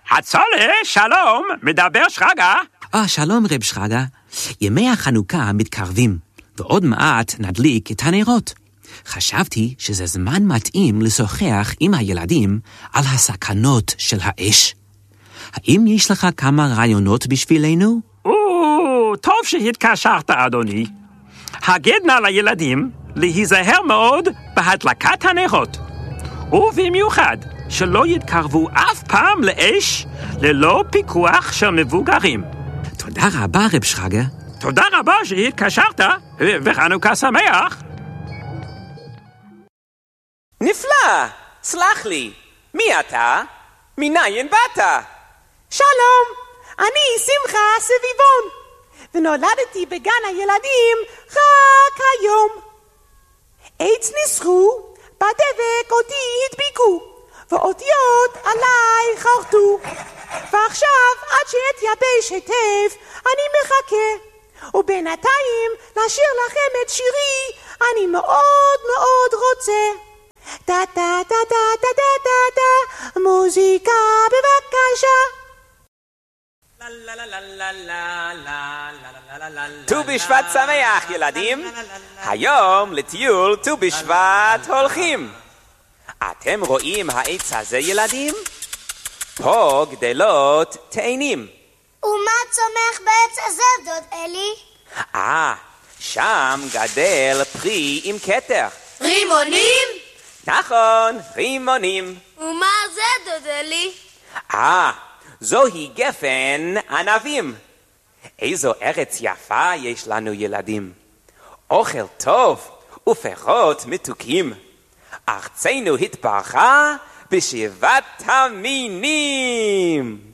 הצולה, שלום, מדבר שרגא. שלום רב שרגא. ימי החנוכה מתקרבים, ועוד מעט נדליק את הנרות. חשבתי שזה זמן מתאים לשוחח עם הילדים על הסכנות של האש. האם יש לך כמה רעיונות בשבילנו? טוב שהתקשרת, אדוני. הגד נא לילדים להיזהר מאוד בהדלקת הנרות, ובמיוחד שלא יתקרבו אף פעם לאש ללא פיקוח של מבוגרים. תודה רבה רב שרגא. תודה רבה שהתקשרת, וחנוכה שמח. נפלא, סלח לי, מי אתה? מניין באת? שלום, אני שמחה סביבון, ונולדתי בגן הילדים רק היום. עץ ניסחו, בדבק אותי הדביקו, ואותיות עליי חרטו, ועכשיו עד שאתייבש היטב אני מחכה, ובינתיים לשיר לכם את שירי אני מאוד מאוד רוצה. דה דה דה דה דה דה דה דה, מוזיקה בבקשה. ט"ו בשבט שמח ילדים, היום לטיול ט"ו בשבט הולכים. אתם רואים העץ הזה ילדים? פה גדלות תאנים. ומה צומח בעץ הזה דוד אלי? שם גדל פרי עם כתר. רימונים? נכון, רימונים. ומה זה דוד אלי? זוהי גפן ענבים. איזו ארץ יפה יש לנו ילדים. אוכל טוב ופירות מתוקים. ארצנו התברכה בשבעת המינים.